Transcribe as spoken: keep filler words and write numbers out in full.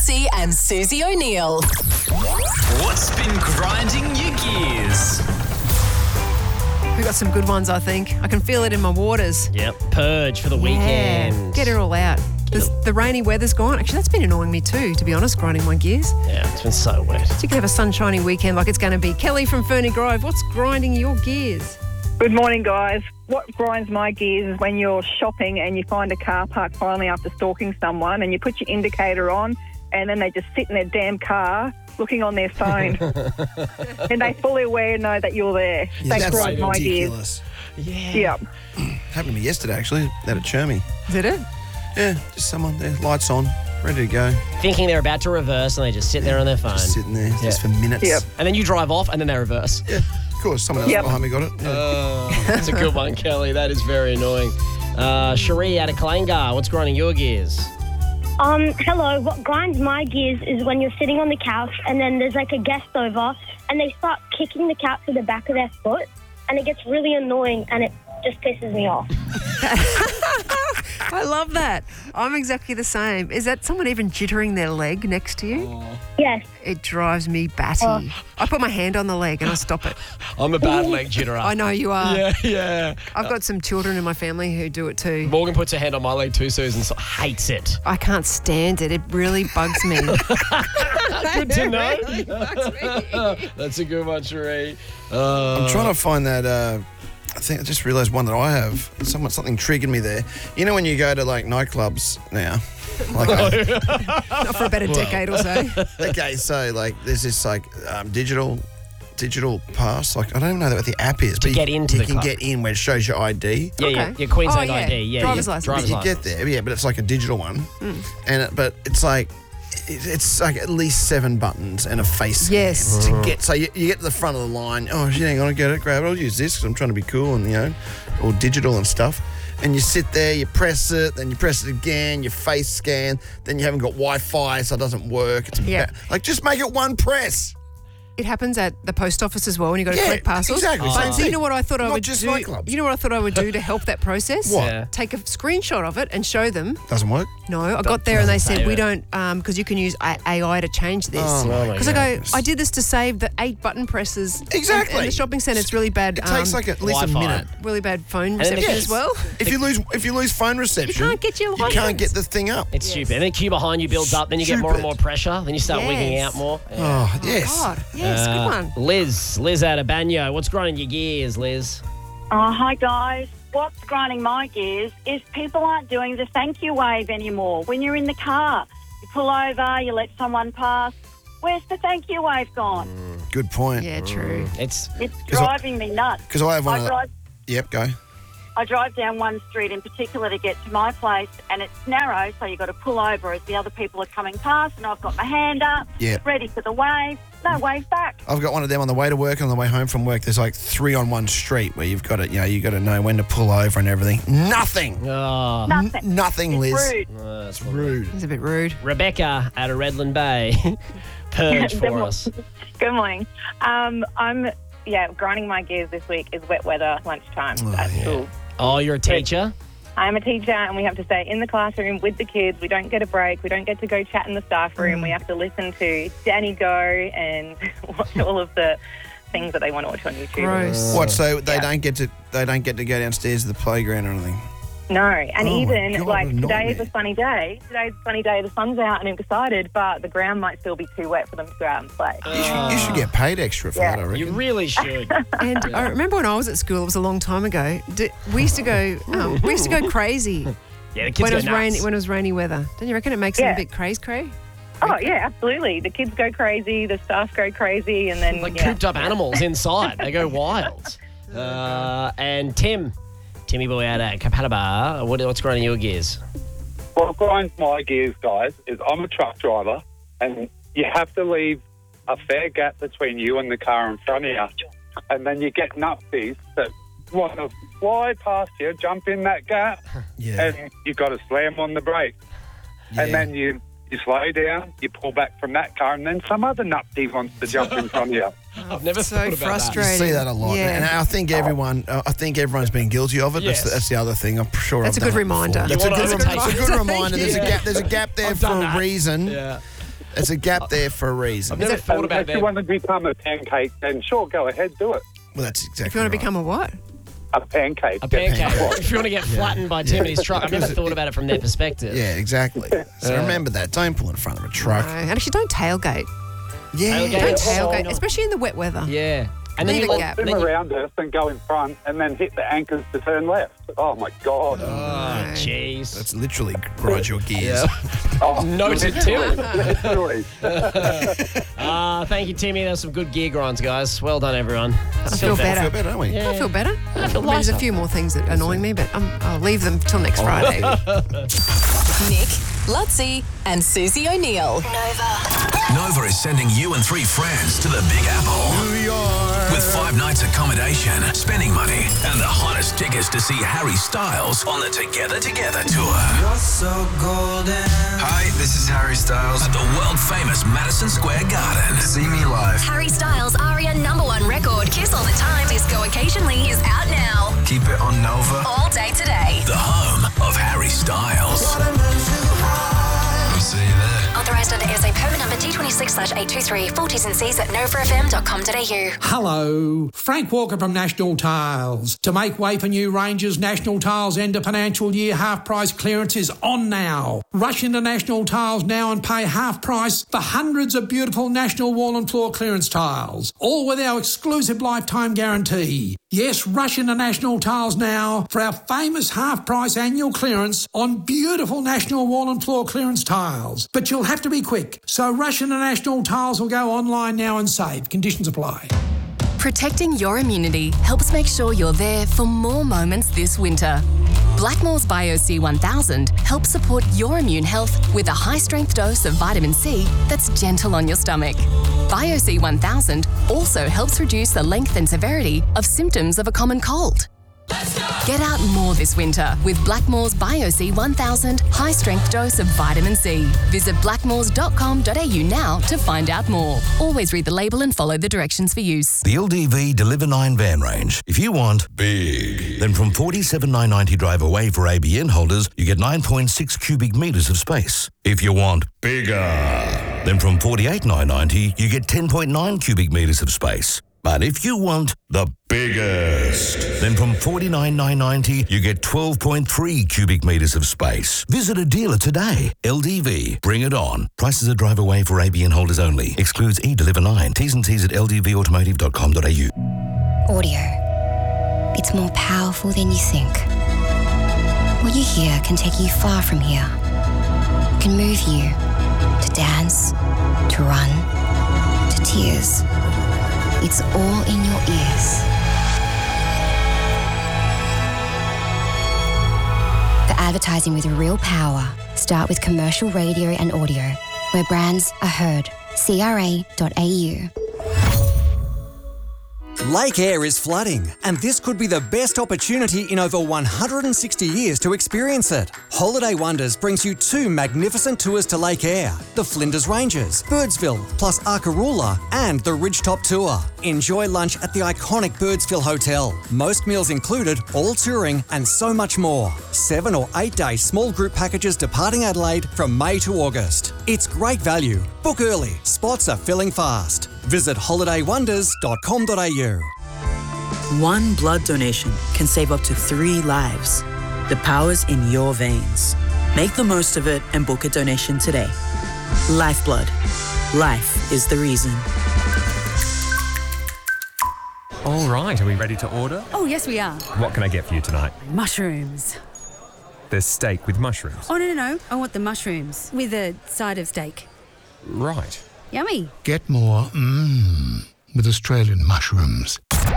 Massey and Susie O'Neill. What's been grinding your gears? We've got some good ones, I think. I can feel it in my waters. Yep, purge for the weekend. Yeah, get it all out. The, the rainy weather's gone. Actually, that's been annoying me too, to be honest, grinding my gears. Yeah, it's been so wet. So you can have a sunshiny weekend like it's going to be. Kelly from Ferny Grove, what's grinding your gears? Good morning, guys. What grinds my gears is when you're shopping and you find a car park finally after stalking someone and you put your indicator on and then they just sit in their damn car looking on their phone and they fully aware know that you're there. Yeah, that that's grinds my gears. ridiculous. Yeah. Yep. Happened to me yesterday, actually, out at Chermy. Did it? Yeah, just someone there, lights on, ready to go. Thinking they're about to reverse and they just sit there on their phone. Just sitting there, just for minutes. Yep. And then you drive off and then they reverse. Yeah, of course, someone else Yep. behind me got it. Yeah. Oh, that's a good one, Kelly. That is very annoying. Uh, Cherie out of Kalangar, what's grinding your gears? Um, hello. What grinds my gears is when you're sitting on the couch and then there's like a guest over and they start kicking the couch with the back of their foot and it gets really annoying and it just pisses me off. I love that. I'm exactly the same. Is that someone even jittering their leg next to you? Yes. It drives me batty. Oh. I put my hand on the leg and I stop it. I'm a bad leg jitterer. I know you are. Yeah, yeah. I've got some children in my family who do it too. Morgan puts her hand on my leg too, Susan, so hates it. I can't stand it. It really bugs me. Good to know. It really bugs me. That's a good one, Cherie. Uh, I'm trying to find that. Uh, I think I just realised one that I have. Someone, something triggered me there. You know when you go to like nightclubs now. Like, Not for about a decade or so. okay, so like there's this like um, digital. Digital pass, like I don't even know what the app is, To but get you, into you the can club. get in where it shows your I D. Yeah, Okay. yeah, your Queensland Oh, yeah. I D. Yeah, Driver's yeah. license. Driver's you license. get there, yeah, but it's like a digital one, and it, but it's like it- it's like at least seven buttons and a face scan Yes. to get. So you, you get to the front of the line. Oh, shit, hang on, I get it, grab it. I'll use this because I'm trying to be cool and you know, all digital and stuff. And you sit there, you press it, then you press it again, you face scan, then you haven't got Wi-Fi, so it doesn't work. It's Yeah. ba- like just make it one press. It happens at the post office as well when you go to Yeah, collect parcels. exactly, But same so you thing. know what I thought I Not would just do? nightclubs. You know what I thought I would do to help that process? What? Yeah. Take a screenshot of it and show them. Doesn't work. No, I got there and they said save we it. don't um because you can use A I to change this. Oh, my Because I go, goodness. I did this to save the eight button presses. Exactly. And the shopping centre, it's really bad. It takes um, like at least Wi-Fi. a minute. really bad phone then reception it's- as well. If you lose, if you lose phone reception, can't get your you can't license. get the thing up. It's stupid. And then queue behind you builds up, then you get more and Stupid. more pressure, then you start wigging Yes. out more. Oh yes. God, yes, Uh, good one. Liz, Liz out of Banyo. What's grinding your gears, Liz? Oh, hi, guys. What's grinding my gears is people aren't doing the thank you wave anymore. When you're in the car, you pull over, you let someone pass. Where's the thank you wave gone? Good point. Yeah, true. It's It's 'Cause I- driving me nuts. Because I have one. I of the, drive, Yep, go. I drive down one street in particular to get to my place, and it's narrow, so you've got to pull over as the other people are coming past, and I've got my hand up, Yeah. ready for the wave. No wave back. I've got one of them on the way to work and on the way home from work. There's like three on one street where you've got to, you know, you got to know when to pull over and everything. Nothing. oh, Nothing. Nothing, It's Liz. rude. uh, it's Rude. It's a bit rude. Rebecca out of Redland Bay. Purge for us. Good morning. Um, I'm, yeah, grinding my gears this week is wet weather lunchtime Oh, at yeah. school. Oh, you're a teacher? I'm a teacher and we have to stay in the classroom with the kids. We don't get a break. We don't get to go chat in the staff room. We have to listen to Danny go and watch all of the things that they want to watch on YouTube. Gross. What? So they Yeah. don't get to they don't get to go downstairs to the playground or anything. No, and Oh, my even God, like what a today is nightmare. a sunny day. Today's a sunny day. The sun's out and I'm excited, but the ground might still be too wet for them to go out and play. You should, you should get paid extra for Yeah. that, I reckon. You really should. And I remember when I was at school, it was a long time ago. d- We used to go, um, we used to go crazy Yeah, the kids when it go was nuts. rainy. When it was rainy weather. Don't you reckon it makes them Yeah. a bit crazy, cray? Oh yeah, absolutely. The kids go crazy. The staff go crazy, and then Like yeah. cooped up animals inside. They go wild. Uh, and Tim, Timmy boy out at Kapalaba. What, what's grinding your gears? What grinds my gears, guys, is I'm a truck driver, and you have to leave a fair gap between you and the car in front of you. And then you get nupsies that want to fly past you, jump in that gap, Yeah. and you've got to slam on the brake. Yeah. And then you, you slow down, you pull back from that car, and then some other nupsy wants to jump in front of you. I've never So thought about frustrating. You see that a lot, Yeah. and I think everyone, uh, I think everyone's been guilty of it. Yes. That's, the, that's the other thing. I'm sure. That's I've a good done it reminder. before. That's You a want good, us to rem- take it's a it? good reminder. There's a Yeah. gap. There's a gap there I've for done a that. reason. that. Yeah. There's a gap there for a reason. I've never thought about If you that. want to become a pancake, then sure, go ahead, do it. Well, that's exactly If you want to right. become a what? A pancake. A pancake. If you want to get flattened by Tim and his truck, I've never thought about it from their perspective. Yeah, exactly. So remember that. Don't pull in front of a truck. No, and actually, don't tailgate. Yeah. Tailgate. Don't Oh, tailgate, no. especially in the wet weather. Yeah. And then Leave you a let gap. Swim then you- around us and go in front and then hit the anchors to turn left. Oh, my God. Oh, jeez. That's literally grind your gears. Oh, Noted, Tim. literally. Ah, thank you, Timmy. There's some good gear grinds, guys. Well done, everyone. I feel better. Feel better, don't we? Yeah. I feel better. I feel There's a lighter. few more things that annoy me, but um, I'll leave them till next Friday. Nick, Lutzi, and Susie O'Neill. Nova is sending you and three friends to the Big Apple. New York. With five nights accommodation, spending money, and the hottest tickets to see Harry Styles on the Together Together tour. You're so golden. Hi, this is Harry Styles at the world-famous Madison Square Garden. See me live. Harry Styles' ARIA number one record, Kiss All the Time, Disco Occasionally, is out now. Keep it on Nova. All day today. The home of Harry Styles. I'll see you there. Authorised under S A permit number D twenty-six slash eight two three. Full T's and C's at nova f m dot com dot a u. Hello, Frank Walker from National Tiles. To make way for new ranges, National Tiles end of financial year half price clearance is on now. Rush into National Tiles now and pay half price for hundreds of beautiful National Wall and Floor clearance tiles, all with our exclusive lifetime guarantee. Yes, rush into National Tiles now for our famous half price annual clearance on beautiful National Wall and Floor clearance tiles. But you'll have to be quick, so rush into National Tiles or go online now and save. Conditions apply. Protecting your immunity helps make sure you're there for more moments this winter. Blackmore's Bio C one thousand helps support your immune health with a high-strength dose of vitamin C that's gentle on your stomach. Bio C one thousand also helps reduce the length and severity of symptoms of a common cold. Get out more this winter with Blackmore's Bio C one thousand high-strength dose of vitamin C. Visit blackmores dot com dot a u now to find out more. Always read the label and follow the directions for use. The L D V Deliver nine van range. If you want big, then from forty-seven thousand nine hundred ninety drive away for A B N holders, you get nine point six cubic metres of space. If you want bigger, then from forty-eight thousand nine hundred ninety, you get ten point nine cubic metres of space. But if you want the biggest, then from forty-nine thousand nine hundred ninety, you get twelve point three cubic metres of space. Visit a dealer today. L D V, bring it on. Prices are drive away for A B N holders only. Excludes E-Deliver nine. T's and C's at l d v automotive dot com dot a u. Audio. It's more powerful than you think. What you hear can take you far from here. It can move you to dance, to run, to tears. It's all in your ears. For advertising with real power, start with commercial radio and audio, where brands are heard. c r a dot a u. Lake Eyre is flooding, and this could be the best opportunity in over one hundred sixty years to experience it. Holiday Wonders brings you two magnificent tours to Lake Eyre, the Flinders Ranges, Birdsville, plus Arkaroola, and the Ridgetop Tour. Enjoy lunch at the iconic Birdsville Hotel. Most meals included, all touring, and so much more. Seven or eight day small group packages departing Adelaide from May to August. It's great value. Book early. Spots are filling fast. Visit holiday wonders dot com dot a u. One blood donation can save up to three lives. The power's in your veins. Make the most of it and book a donation today. Lifeblood. Life is the reason. All right, are we ready to order? Oh, yes, we are. What can I get for you tonight? Mushrooms. There's steak with mushrooms. Oh, no, no, no. I want the mushrooms with a side of steak. Right. Yummy. Get more mmm with Australian mushrooms.